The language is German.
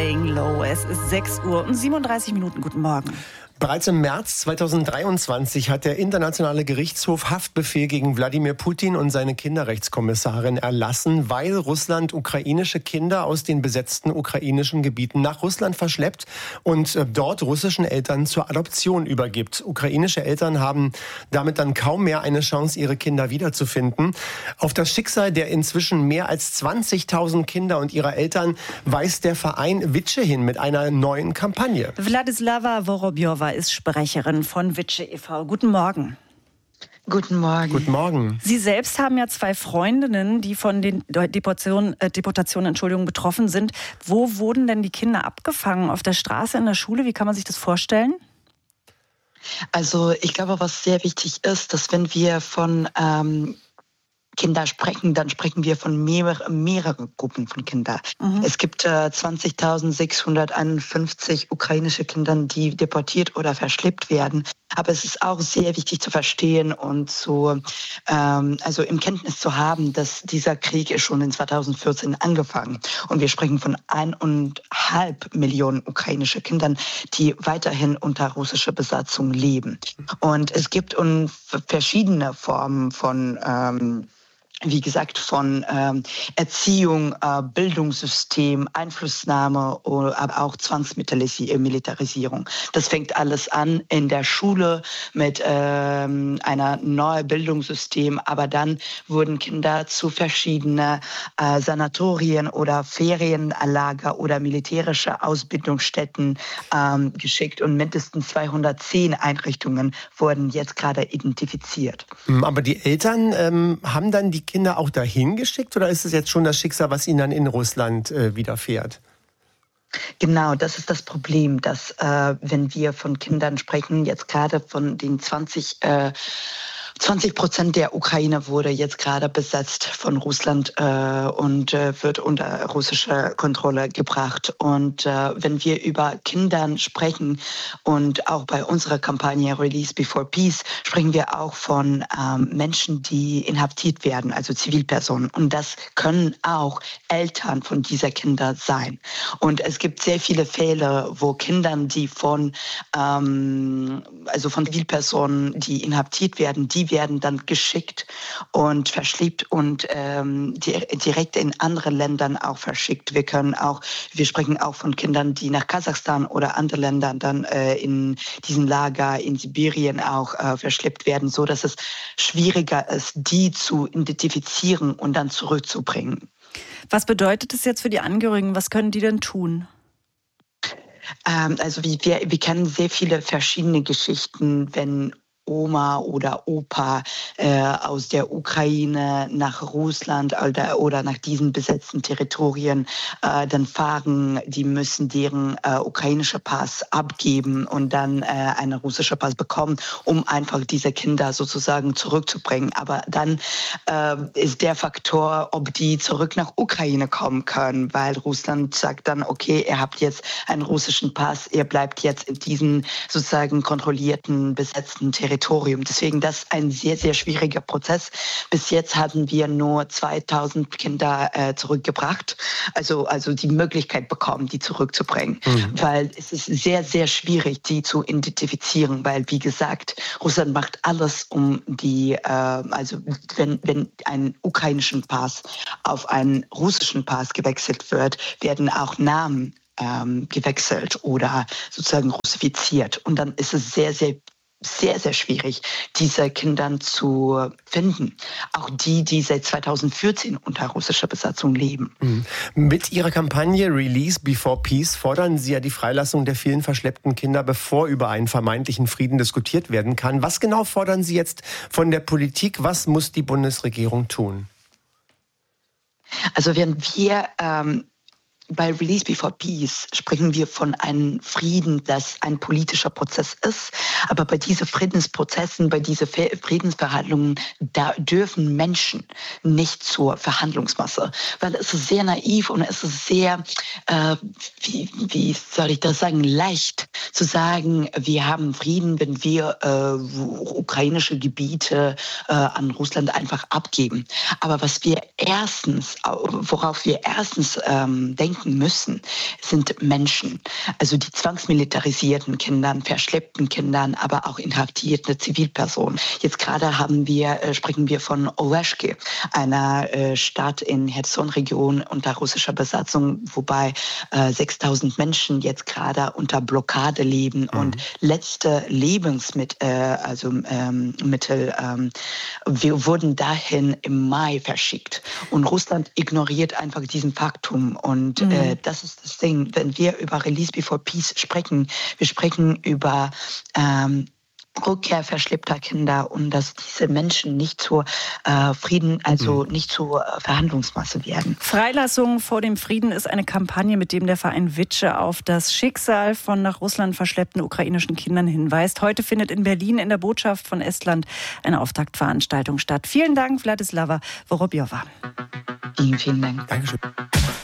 Laying Low. Es ist 6 Uhr und 37 Minuten. Guten Morgen. Bereits im März 2023 hat der Internationale Gerichtshof Haftbefehl gegen Wladimir Putin und seine Kinderrechtskommissarin erlassen, weil Russland ukrainische Kinder aus den besetzten ukrainischen Gebieten nach Russland verschleppt und dort russischen Eltern zur Adoption übergibt. Ukrainische Eltern haben damit dann kaum mehr eine Chance, ihre Kinder wiederzufinden. Auf das Schicksal der inzwischen mehr als 20.000 Kinder und ihrer Eltern weist der Verein Vice hin mit einer neuen Kampagne. Wladislava Vorobjova ist Sprecherin von Vice e.V. Guten Morgen. Guten Morgen. Guten Morgen. Sie selbst haben ja 2 Freundinnen, die von den Deportationen betroffen sind. Wo wurden denn die Kinder abgefangen? Auf der Straße, in der Schule? Wie kann man sich das vorstellen? Also ich glaube, was sehr wichtig ist, dass wenn wir von Kinder sprechen, dann sprechen wir von mehrere Gruppen von Kindern. Es gibt 20.651 ukrainische Kinder, die deportiert oder verschleppt werden. Aber es ist auch sehr wichtig zu verstehen und also im Kenntnis zu haben, dass dieser Krieg ist schon in 2014 angefangen. Und wir sprechen von 1,5 Millionen ukrainische Kindern, die weiterhin unter russischer Besatzung leben. Und es gibt verschiedene Formen von wie gesagt, von Erziehung, Bildungssystem, Einflussnahme, aber auch Zwangsmilitarisierung. Das fängt alles an in der Schule mit einer neuen Bildungssystem, aber dann wurden Kinder zu verschiedenen Sanatorien oder Ferienlager oder militärische Ausbildungsstätten geschickt und mindestens 210 Einrichtungen wurden jetzt gerade identifiziert. Aber die Eltern haben dann die Kinder auch dahin geschickt oder ist es jetzt schon das Schicksal, was ihnen dann in Russland widerfährt? Genau, das ist das Problem, dass wenn wir von Kindern sprechen, jetzt gerade von den 20% der Ukraine wurde jetzt gerade besetzt von Russland und wird unter russische Kontrolle gebracht. Und wenn wir über Kindern sprechen und auch bei unserer Kampagne Release Before Peace, sprechen wir auch von Menschen, die inhaftiert werden, also Zivilpersonen. Und das können auch Eltern von dieser Kinder sein. Und es gibt sehr viele Fälle, wo Kindern, die von Zivilpersonen, die inhaftiert werden, die werden dann geschickt und verschleppt und direkt in andere Ländern auch verschickt. Wir sprechen auch von Kindern, die nach Kasachstan oder andere Länder dann in diesen Lager in Sibirien auch verschleppt werden, so dass es schwieriger ist, die zu identifizieren und dann zurückzubringen. Was bedeutet das jetzt für die Angehörigen? Was können die denn tun? Also wir kennen sehr viele verschiedene Geschichten, wenn Oma oder Opa aus der Ukraine nach Russland oder nach diesen besetzten Territorien dann fahren, die müssen deren ukrainische Pass abgeben und dann einen russischen Pass bekommen, um einfach diese Kinder sozusagen zurückzubringen. Aber dann ist der Faktor, ob die zurück nach Ukraine kommen können, weil Russland sagt dann, okay, ihr habt jetzt einen russischen Pass, ihr bleibt jetzt in diesen sozusagen kontrollierten, besetzten Territorien. Deswegen das ist ein sehr, sehr schwieriger Prozess. Bis jetzt hatten wir nur 2000 Kinder zurückgebracht, also die Möglichkeit bekommen, die zurückzubringen. Weil es ist sehr, sehr schwierig, die zu identifizieren, weil, wie gesagt, Russland macht alles, um die, wenn ein ukrainischen Pass auf einen russischen Pass gewechselt wird, werden auch Namen gewechselt oder sozusagen russifiziert. Und dann ist es sehr, sehr schwierig, diese Kinder zu finden. Auch die seit 2014 unter russischer Besatzung leben. Mit Ihrer Kampagne Release Before Peace fordern Sie ja die Freilassung der vielen verschleppten Kinder, bevor über einen vermeintlichen Frieden diskutiert werden kann. Was genau fordern Sie jetzt von der Politik? Was muss die Bundesregierung tun? Also wenn wir bei Release Before Peace sprechen wir von einem Frieden, das ein politischer Prozess ist. Aber bei diesen Friedensprozessen, bei diesen Friedensverhandlungen, da dürfen Menschen nicht zur Verhandlungsmasse. Weil es ist sehr naiv und es ist sehr, wie soll ich das sagen, leicht zu sagen, wir haben Frieden, wenn wir ukrainische Gebiete an Russland einfach abgeben. Aber worauf wir erstens denken müssen, sind Menschen. Also die zwangsmilitarisierten Kindern, verschleppten Kindern, aber auch inhaftierte Zivilpersonen. Jetzt gerade sprechen wir von Oleschke, einer Stadt in Cherson-Region unter russischer Besatzung, wobei 6.000 Menschen jetzt gerade unter Blockade leben und letzte Lebensmittel wurden dahin im Mai verschickt. Und Russland ignoriert einfach diesen Faktum. Und das ist das Ding, wenn wir über Release Before Peace sprechen, wir sprechen über Rückkehr verschleppter Kinder und dass diese Menschen nicht zur nicht zur Verhandlungsmasse werden. Freilassung vor dem Frieden ist eine Kampagne, mit dem der Verein Vitsche auf das Schicksal von nach Russland verschleppten ukrainischen Kindern hinweist. Heute findet in Berlin in der Botschaft von Estland eine Auftaktveranstaltung statt. Vielen Dank, Wladislava Vorobjova. Vielen Dank. Dankeschön.